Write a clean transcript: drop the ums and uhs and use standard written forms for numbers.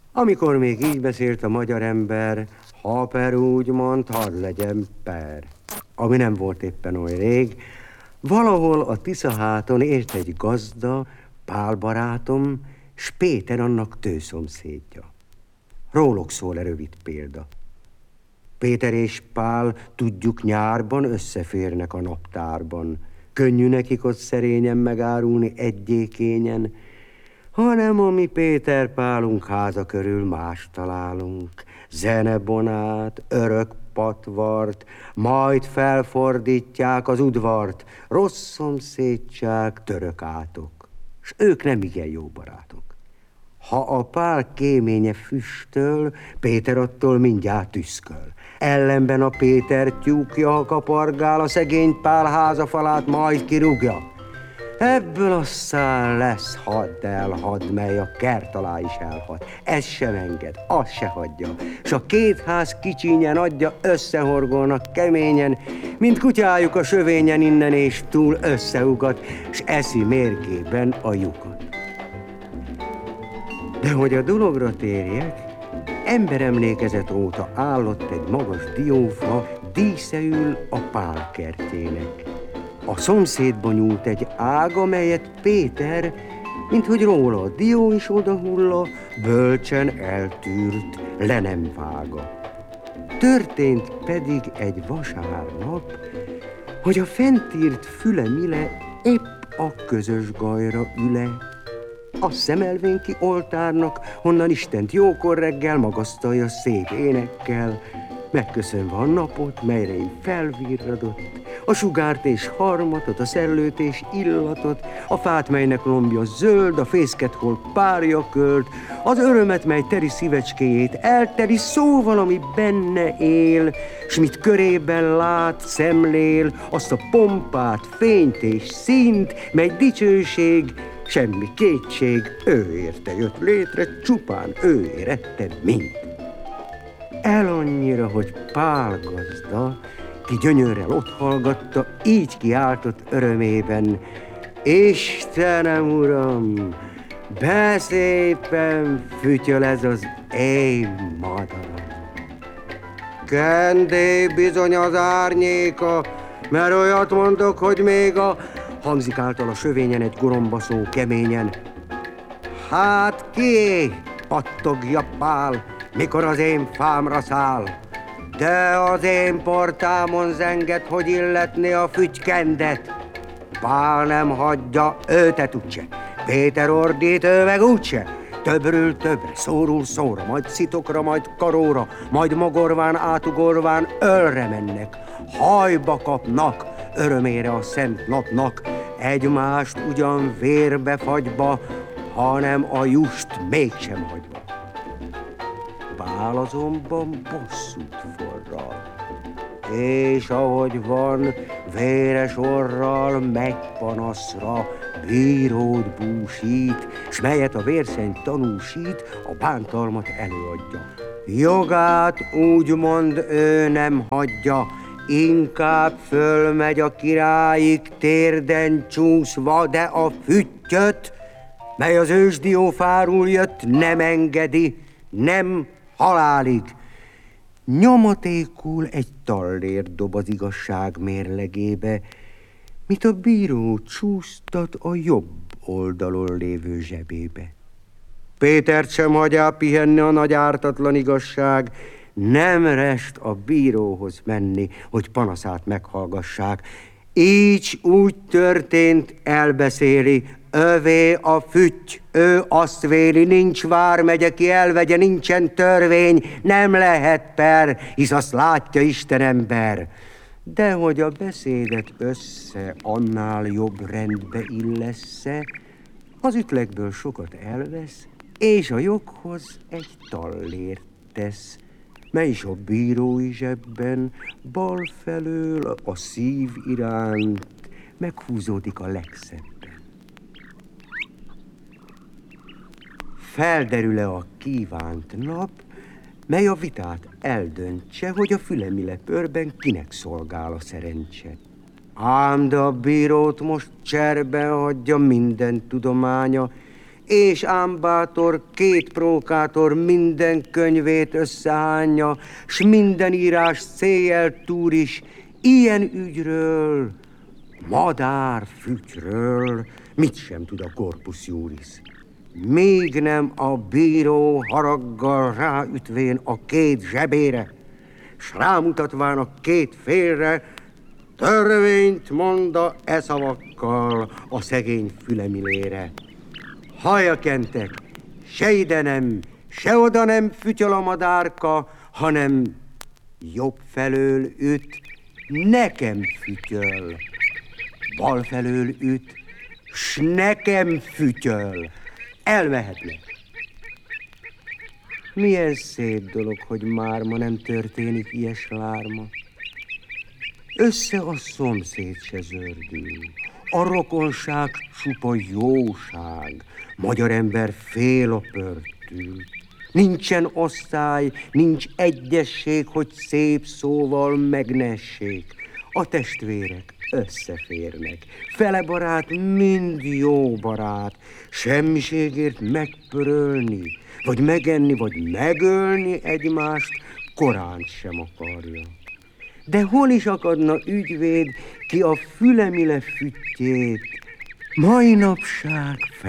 Amikor még így beszélt a magyar ember, ha per úgy mond, hadd legyen per. Ami nem volt éppen oly rég, valahol a Tiszaháton élt egy gazda, Pál barátom, s Péter annak tőszomszédja. Róluk szól a rövid példa. Péter és Pál, tudjuk, nyárban összeférnek a naptárban. Könnyű nekik ott szerényen megárulni egyékényen, hanem a mi Péter Pálunk háza körül más találunk. Zenebonát, örök patvart, majd felfordítják az udvart, rossz szomszédság, török átok, s ők nem igen jó barátok. Ha a Pál kéménye füstöl, Péter attól mindjárt tüszköl. Ellenben a Péter tyúkja, ha kapargál, a szegény Pál házafalát majd kirúgja. Ebből aztán lesz hadd elhadd, mely a kert alá is elhadd. Ez sem enged, az se hagyja. S a két ház kicsínyen adja, összehorgolnak keményen, mint kutyájuk a sövényen innen és túl összeugat, s eszi mérgében a lyukat. De hogy a dologra térjek, emberemlékezet óta állott egy magas diófa díszeül a Pál kertjének. A szomszédba nyúlt egy ága, melyet Péter, minthogy róla a dió is odahulla, bölcsen eltűrt, le nem vága. Történt pedig egy vasárnap, hogy a fentírt fülemile épp a közös gajra üle. A szemelvénki oltárnak, honnan Istent jókor reggel magasztalja szép énekkel, megköszönve a napot, melyre így felvirradott, a sugárt és harmatot, a szellőt és illatot, a fát, melynek lombja zöld, a fészket, hol párja költ, az örömet, mely teri szívecskéjét elteri szóval, ami benne él, s mit körében lát, szemlél, azt a pompát, fényt és színt, mely dicsőség, semmi kétség, ő érte jött létre, csupán ő érette mind. El annyira, hogy Pál gazda, ki gyönyörrel ott hallgatta, így kiáltott örömében: Istenem, uram, de szépen fütyöl ez az én madaram. Kendé bizony az árnyéka, mert olyat mondok, hogy még a... Hangzik által a sövényen egy gorombaszó keményen. Hát ki? Pattogja Pál, mikor az én fámra száll. De az én portámon zenged, hogy illetné a fütykendet. Pál nem hagyja, őtet úgyse. Péter ordít, ő meg úgyse. Többről többre, szóról szóra, majd szitokra, majd karóra, majd mogorván, átugorván ölre mennek. Hajba kapnak, örömére a szent napnak, egymást ugyan vérbe fagyba, hanem a just mégsem hagyva. Pál azonban bosszút forral, és ahogy van, véres orral megy panaszra, bírót búsít, s melyet a vérszent tanúsít, a bántalmat előadja. Jogát úgymond ő nem hagyja, inkább fölmegy a királyig térden csúszva, de a füttyöt, mely az ősdiófáról jött, nem engedi, nem halálig. Nyomatékul egy tallér dob az igazság mérlegébe, mit a bíró csúsztat a jobb oldalon lévő zsebébe. Pétert sem hagyja pihenni a nagy ártatlan igazság, nem rest a bíróhoz menni, hogy panaszát meghallgassák. Így úgy történt, elbeszéli, övé a fütty, ő azt véli, nincs vármegye, ki elvegye, nincsen törvény, nem lehet per, hisz azt látja Isten ember. De hogy a beszédet össze annál jobb rendbe illessze, az ütlegből sokat elvesz, és a joghoz egy tallért tesz, mely is a bírói zsebben bal felől a szív iránt meghúzódik a legszebben. Felderül-e a kívánt nap, mely a vitát eldöntse, hogy a fülemile pörben kinek szolgál a szerencse. Ám de a bírót most cserben hagyja minden tudománya, és ámbátor, két prókátor minden könyvét összehányja, s minden írás céljel túl is, ilyen ügyről, madárfütyről, mit sem tud a corpus juris. Még nem a bíró haraggal ráütvén a két zsebére, s rámutatván a két félre, törvényt monda e szavakkal a szegény fülemilére. Halljakentek, se ide nem, se oda nem fütyöl a madárka, hanem jobb felől üt, nekem fütyöl. Bal felől üt, s nekem fütyöl. Elmehetnek. Milyen szép dolog, hogy már ma nem történik ilyes lárma. Össze a szomszéd se zördül, a rokonság csupa jóság, magyar ember fél a pörtül. Nincsen osztály, nincs egyesség, hogy szép szóval megnessék. A testvérek összeférnek, fele barát, mind jó barát, semmiségért megpörölni, vagy megenni, vagy megölni egymást, korán sem akarja. De hol is akadna ügyvéd, ki a fülemile füttyét mai napság